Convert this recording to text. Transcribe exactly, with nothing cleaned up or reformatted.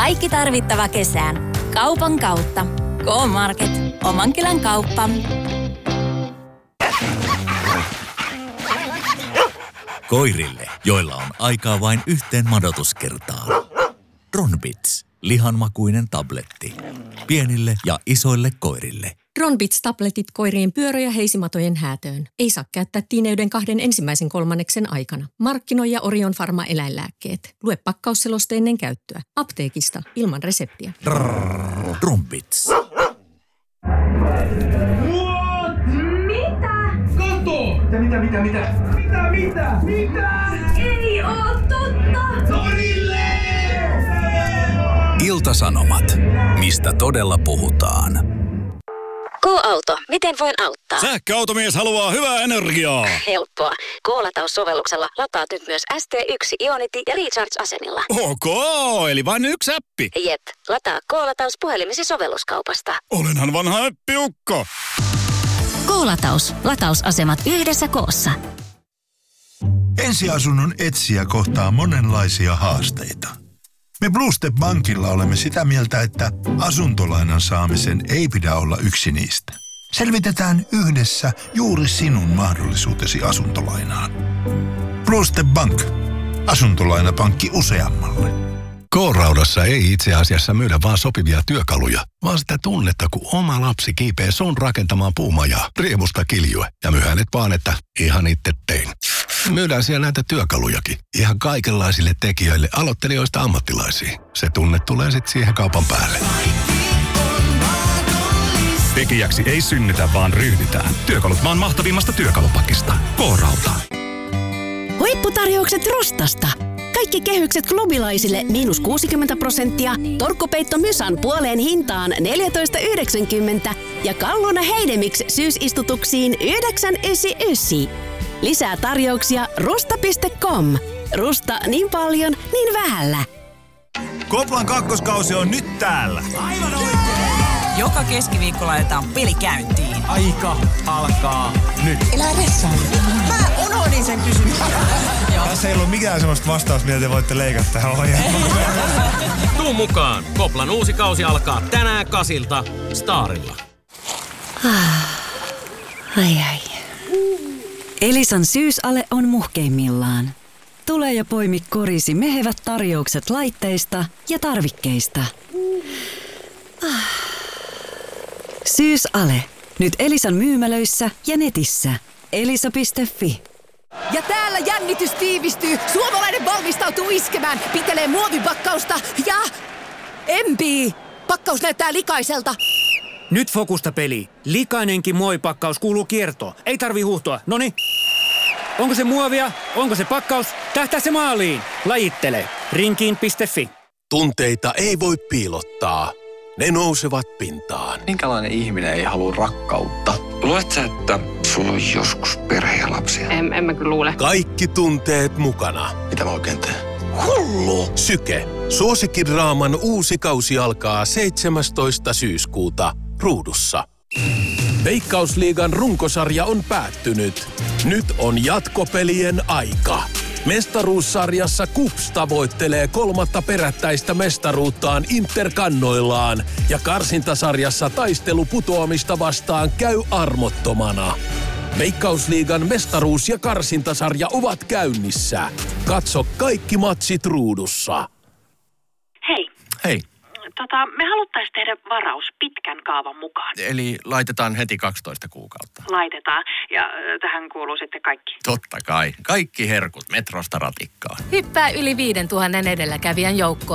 Kaikki tarvittava kesään. Kaupan kautta. K-Market. Oman kylän kauppa. Koirille, joilla on aikaa vain yhteen madotuskertaan. Ronbits. Lihanmakuinen tabletti. Pienille ja isoille koirille. Ronbits-tabletit koirien pyörä- ja heisimatojen häätöön. Ei saa käyttää tiineyden kahden ensimmäisen kolmanneksen aikana. Markkinoija Orion Pharma eläinlääkkeet. Lue pakkausseloste ennen käyttöä. Apteekista ilman reseptiä. Rrrr, Ronbits. Mitä? Kato! Mitä, mitä, mitä? Mitä, mitä? Mitä? Ei oo totta! Torille! Ilta-Sanomat. Mistä todella puhutaan? K-Auto. Miten voin auttaa? Sähköautomies haluaa hyvää energiaa. Helppoa. K-lataussovelluksella lataat nyt myös S T yksi Ionity ja Recharge-asemilla. Ok, eli vain yksi appi. Jep. Lataa K-lataus puhelimesi sovelluskaupasta. Olenhan vanha äppiukko. K-Lataus. Latausasemat yhdessä koossa. Ensiasunnon etsijä kohtaa monenlaisia haasteita. Me Blue Step Bankilla olemme sitä mieltä, että asuntolainan saamisen ei pidä olla yksi niistä. Selvitetään yhdessä juuri sinun mahdollisuutesi asuntolainaan. Blue Step Bank. Asuntolainapankki useammalle. K-Raudassa ei itse asiassa myydä vaan sopivia työkaluja, vaan sitä tunnetta, kun oma lapsi kiipee sun rakentamaan puumajaa, riemusta kiljue ja myhänet vaan, että ihan itse tein. Myydään siellä näitä työkalujakin. Ihan kaikenlaisille tekijöille, aloittelijoista ammattilaisiin. Se tunne tulee sitten siihen kaupan päälle. Tekijäksi ei synnytä, vaan ryhdytään. Työkalut maan mahtavimmasta työkalupakista. K-Rauta. Huipputarjoukset Rustasta. Kaikki kehykset klubilaisille miinus kuusikymmentä prosenttia, torkkupeitto Mysan puoleen hintaan neljätoista yhdeksänkymmentä ja Kalluna Heidemix syysistutuksiin yhdeksän yhdeksänkymmentäyhdeksän. Lisää tarjouksia rusta piste com. Rusta niin paljon, niin vähällä. Koplan kakkoskausi on nyt täällä. Aivan oikein! Joka keskiviikko laitetaan peli käyntiin. Aika alkaa nyt. Elä ressaa. Mä unohdin sen kysymyksen. Tässä ei ollut mikään sellaista vastausta, mitä te voitte leikata tähän ohjelmaan. Tuu mukaan. Koplan uusi kausi alkaa tänään kasilta Starilla. Ai ai. Elisan syysale on muhkeimmillaan. Tule ja poimi korisi mehevät tarjoukset laitteista ja tarvikkeista. Syysale. Nyt Elisan myymälöissä ja netissä. elisa piste fi. Ja täällä jännitys tiivistyy. Suomalainen valmistautuu iskemään. Pitelee muovipakkausta ja... empii. Pakkaus näyttää likaiselta. Nyt fokusta peli. Likainenkin muovipakkaus kuuluu kiertoon. Ei tarvi huuhtoa. Noniin. Onko se muovia? Onko se pakkaus? Tähtää se maaliin. Lajittele. rinkiin piste fi. Tunteita ei voi piilottaa. Ne nousevat pintaan. Minkälainen ihminen ei halua rakkautta? Luuletko sä, että sulla on joskus perhe ja lapsia? En, en mä kyllä luule. Kaikki tunteet mukana. Mitä mä oikein teen? Hullu! Syke. Suosikkidraaman uusi kausi alkaa seitsemästoista syyskuuta Ruudussa. Veikkausliigan runkosarja on päättynyt. Nyt on jatkopelien aika. Mestaruussarjassa KuPS tavoittelee kolmatta perättäistä mestaruuttaan Interkannoillaan ja karsintasarjassa taistelu putoamista vastaan käy armottomana. Veikkausliigan mestaruus- ja karsintasarja ovat käynnissä. Katso kaikki matsit Ruudussa. Hei. Hei. Tota, me haluttaisiin tehdä varaus pitkän kaavan mukaan. Eli laitetaan heti kaksitoista kuukautta. Laitetaan. Ja äh, tähän kuuluu sitten kaikki. Totta kai. Kaikki herkut Metrosta ratikkaan. Hyppää yli viiden tuhannen edelläkävijän joukkoon.